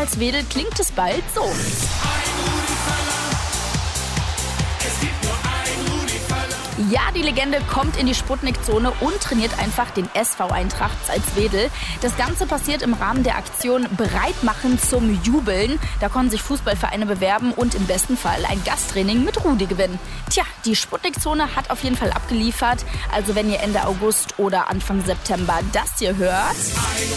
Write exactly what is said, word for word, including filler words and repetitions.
Salzwedel klingt es bald so. Ja, die Legende kommt in die Sputnik-Zone und trainiert einfach den S V Eintracht Salzwedel. Das Ganze passiert im Rahmen der Aktion Bereitmachen zum Jubeln. Da konnten sich Fußballvereine bewerben und im besten Fall ein Gasttraining mit Rudi gewinnen. Tja, die Sputnik-Zone hat auf jeden Fall abgeliefert. Also wenn ihr Ende August oder Anfang September das hier hört...